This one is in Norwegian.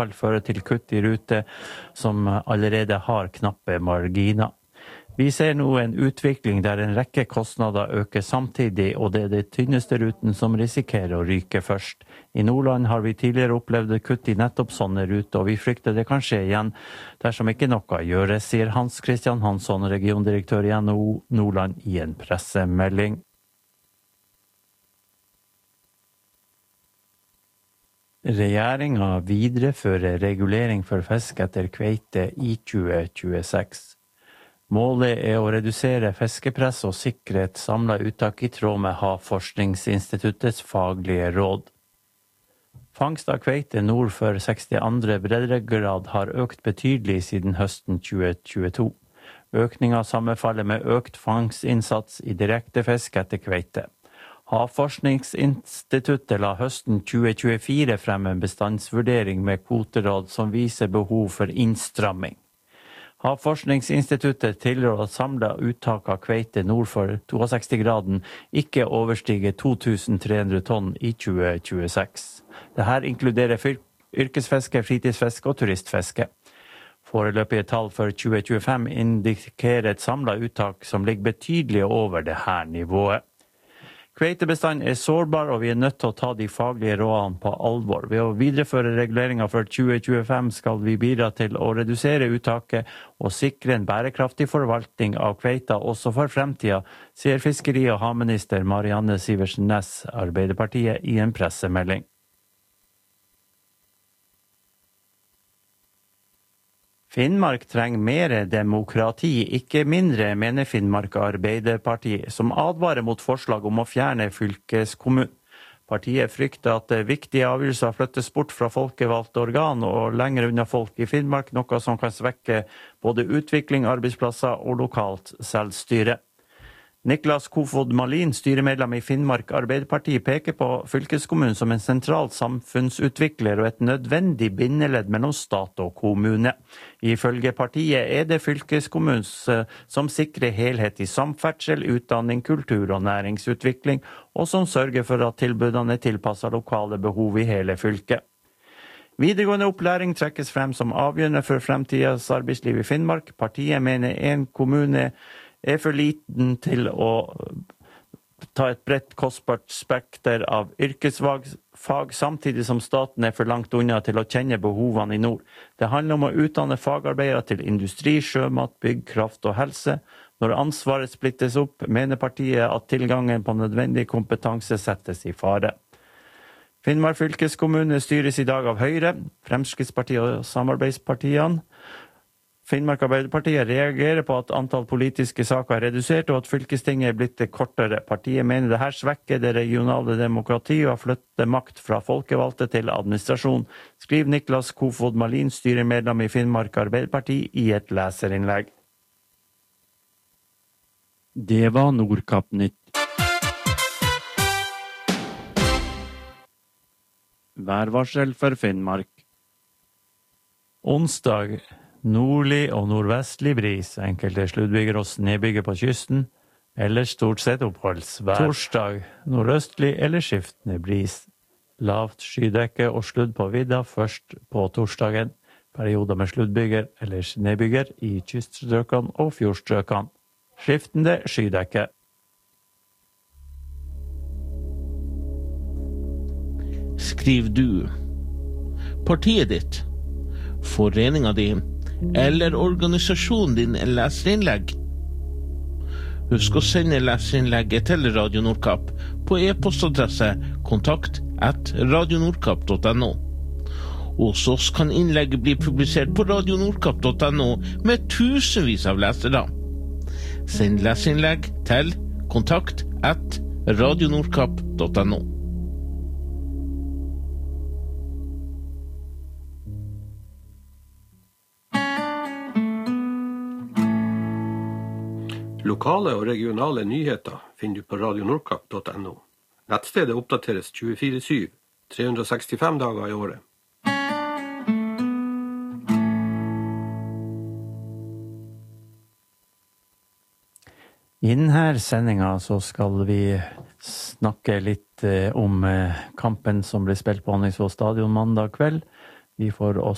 fører til kutt i rute som allerede har knappe marginer. Vi ser nå en utvikling der en rekke kostnader øker samtidig, og det er de tynneste ruten som risikerer å ryke først. I Nordland har vi tidligere opplevd kutt i nettopp sånne ruter, og vi frykter det kan skje igjen dersom ikke noe gjøres, sier Hans Christian Hansson, regiondirektør i NHO Nordland i en pressemelding. Regjeringen viderefører regulering for fisk etter kveite i 2026. Målet er å redusere fiskepress og sikre et samlet uttak i tråd med Havforskningsinstituttets faglige råd. Fangst av kveite nord for 62. breddegrad har økt betydelig siden høsten 2022. Økningen sammenfaller med økt fangstinnsats i direkte fisk etter kveite. Havforskningsinstituttet la høsten 2024 frem en bestandsvurdering med kvoteråd som viser behov for innstramming. Havforskningsinstituttet tilrår at samlet uttak av kveite nord for 62-graden ikke overstiger 2300 tonn i 2026. Dette inkluderer yrkesfiske, fritidsfiske og turistfiske. Foreløpige tall for 2025 indikerer et samlet uttak som ligger betydelig over dette nivået. Kveitebestanden er sårbar, og vi er nødt til å ta de faglige rådene på alvor. Ved å videreføre reguleringen for 2025 skal vi bidra til å redusere uttaket og sikre en bærekraftig forvaltning av kveita også for fremtiden, sier fiskeri- og havminister Marianne Sivertsen Næss, Arbeiderpartiet, i en pressemelding. Finnmark trenger mer demokrati, ikke mindre, mener Finnmark Arbeiderparti, som advarer mot forslag om å fjerne fylkeskommunen. Partiet frykter at viktige avgjørelser flyttes bort fra folkevalgte organ og lenger unna folk i Finnmark, noe som kan svekke både utvikling, arbeidsplasser og lokalt selvstyre. Niklas Kofod Malin, styremedlem i Finnmark Arbeiderparti, peker på fylkeskommunen som en sentral samfunnsutvikler og et nødvendig bindeledd mellom stat og kommune. Ifølge partiet er det fylkeskommunen som sikrer helhet i samferdsel, utdanning, kultur og næringsutvikling, og som sørger for at tilbudene er tilpasset lokale behov i hele fylket. Videregående opplæring trekkes frem som avgjørende for fremtidens arbeidsliv i Finnmark. Partiet mener en kommune er for liten til å ta et bredt kostbart spekter av yrkesfag, samtidig som staten er for langt unna til å kjenne behovene i nord. Det handler om å utdanne fagarbeidere til industri, sjømat, bygg, kraft og helse. Når ansvaret splittes opp, mener partiet at tilgangen på nødvendig kompetanse settes i fare. Finnmark fylkeskommune styres i dag av Høyre, Fremskrittspartiet og samarbeidspartiene. Finnmark Arbeiderparti reagerer på at antall politiske saker er redusert, og at fylkestinget er blitt kortere. Partiet mener dette svekker det regionale demokratiet og flytter makt fra folkevalgte til administrasjon, skriver Niklas Kofod Malin, styremedlem i Finnmark Arbeiderparti, i et leserinnlegg. Det var Nordkapp-nytt. Værvarsel for Finnmark. Onsdag nordlig og nordvestlig bris, enkelte sluddbyger og snøbyger på kysten, eller stort sett oppholdsvær. Torsdag nordøstlig eller skiftende bris. Lavt skydekke og sludd på vidda først på torsdagen. Perioder med sluddbyger eller snøbyger i kyststrøkene og fjordstrøkene. Skiftende skydekke. Skriv du. Partiet ditt. Foreninga di eller organisasjonen din leserinnlegg. Husk å sende leserinnlegget til Radio Nordkapp på e-postadresse kontakt@radionordkapp.no. Hos oss kan innlegget bli publisert på radionordkapp.no med tusenvis av lesere. Send leserinnlegg til kontakt@radionordkapp.no. Lokale og regionale nyheter finner du på radionordkapp.no. Nettstedet oppdateres 24/7, 365 dager i året. I denne sendingen så skal vi snakke litt om kampen som ble spilt på Honningsvåg stadion mandag kveld. Vi får også